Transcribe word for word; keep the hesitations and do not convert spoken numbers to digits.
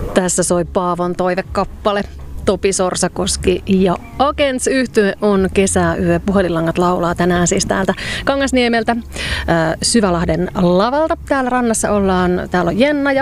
Tässä soi Paavon toivekappale. Topi Sorsakoski ja Agents -yhtye on Kesäyö. Puhelinlangat laulaa tänään siis täältä Kangasniemeltä, Syvälahden lavalta. Täällä rannassa ollaan, täällä on Jenna ja